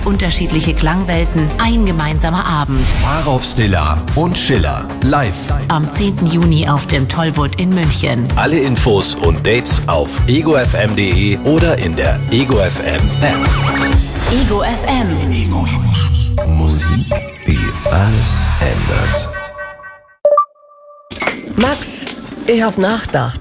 unterschiedliche Klangwelten, ein gemeinsamer Abend. Parov Stella und Schiller live Am 10. Juni auf dem Tollwood in München. Alle Infos und Dates auf egofm.de oder in der Ego FM App. Ego FM. Musik, die alles ändert. Max, ich hab nachgedacht.